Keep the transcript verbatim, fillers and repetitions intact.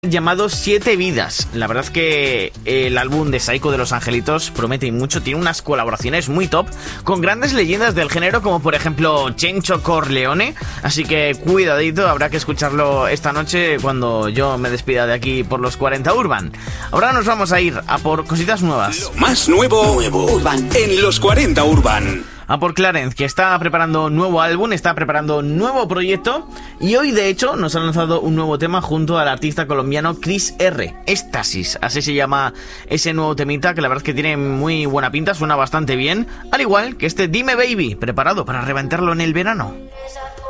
llamado Siete Vidas. La verdad es que el álbum de Saiko de Los Angelitos promete y mucho. Tiene unas colaboraciones muy top con grandes leyendas del género, como por ejemplo Chencho Corleone. Así que cuidadito, habrá que escucharlo esta noche cuando yo me despida de aquí por los cuarenta Urban. Ahora nos vamos a ir a por cositas nuevas. Lo más nuevo, nuevo Urban en los cuarenta Urban. A por Clarence, que está preparando nuevo álbum, está preparando nuevo proyecto y hoy de hecho nos ha lanzado un nuevo tema junto al artista colombiano Chris R. Éxtasis, así se llama ese nuevo temita, que la verdad es que tiene muy buena pinta, suena bastante bien, al igual que este Dime Baby, preparado para reventarlo en el verano.